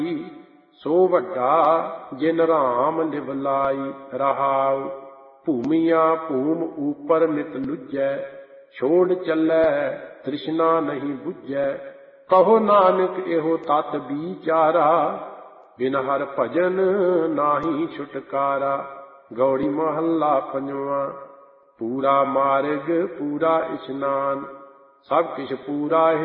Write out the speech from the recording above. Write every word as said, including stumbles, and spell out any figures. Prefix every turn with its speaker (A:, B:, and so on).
A: ਸੋ ਵੱਡਾ ਜਿਨ ਰਾਮ ਲਿਵ ਲਾਈ। ਰਹਾਉ ਭੂਮੀਆਂ ਭੂਮ ਊਪਰ ਨਿਤ ਲੁਜੈ, ਛੋੜ ਚੱਲੈ ਤ੍ਰਿਸ਼ਨਾ ਨਹੀਂ ਬੁਝੈ। ਕਹੋ ਨਾਨਕ ਇਹੋ ਤਤ ਵਿਚਾਰਾ, ਬਿਨ ਹਰ ਭਜਨ ਨਾਹੀ ਛੁਟਕਾਰਾ। ਗੌੜੀ ਮਹੱਲਾ ਪੰਜਵਾਂ। ਪੂਰਾ ਮਾਰਗ ਪੂਰਾ ਇਸ਼ਨਾਨ, ਸਭ ਕਿਛ ਪੂਰਾ